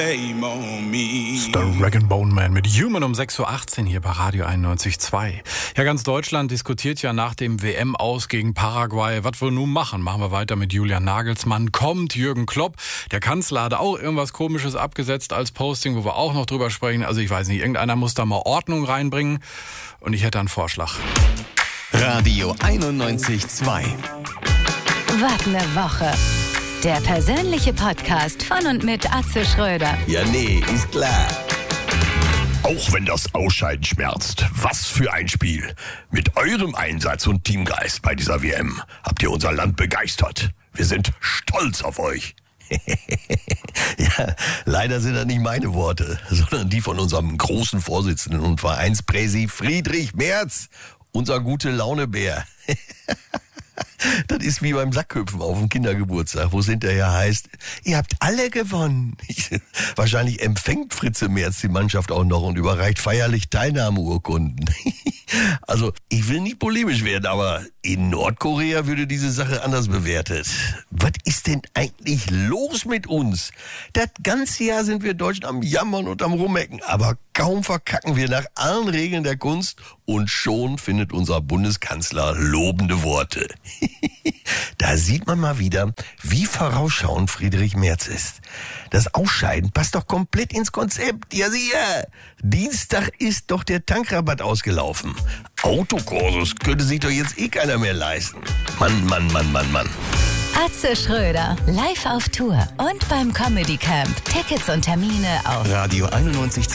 The Rag & Bone Man mit Human um 6.18 Uhr hier bei Radio 91.2. Ja, ganz Deutschland diskutiert ja nach dem WM-Aus gegen Paraguay, was wir nun machen. Machen wir weiter mit Julian Nagelsmann. Kommt Jürgen Klopp. Der Kanzler hat auch irgendwas Komisches abgesetzt als Posting, wo wir auch noch drüber sprechen. Also ich weiß nicht, irgendeiner muss da mal Ordnung reinbringen. Und ich hätte einen Vorschlag. Radio 91.2. Was ne Woche. Der persönliche Podcast von und mit Atze Schröder. Ja, nee, ist klar. Auch wenn das Ausscheiden schmerzt, was für ein Spiel. Mit eurem Einsatz und Teamgeist bei dieser WM habt ihr unser Land begeistert. Wir sind stolz auf euch. Ja, leider sind das nicht meine Worte, sondern die von unserem großen Vorsitzenden und Vereinspräsi Friedrich Merz, unser Gute-Laune-Bär. Das ist wie beim Sackhüpfen auf dem Kindergeburtstag, wo es hinterher heißt, ihr habt alle gewonnen. Wahrscheinlich empfängt Fritze Merz die Mannschaft auch noch und überreicht feierlich Teilnahmeurkunden. Also, ich will nicht polemisch werden, aber in Nordkorea würde diese Sache anders bewertet. Was ist denn eigentlich los mit uns? Das ganze Jahr sind wir Deutschen am Jammern und am Rummecken, aber kaum verkacken wir nach allen Regeln der Kunst und schon findet unser Bundeskanzler lobende Worte. Da sieht man mal wieder, wie vorausschauend Friedrich Merz ist. Das Ausscheiden passt doch komplett ins Konzept. Ja, sicher. Dienstag ist doch der Tankrabatt ausgelaufen. Autokursus könnte sich doch jetzt eh keiner mehr leisten. Mann. Atze Schröder, live auf Tour und beim Comedy Camp. Tickets und Termine auf Radio 91.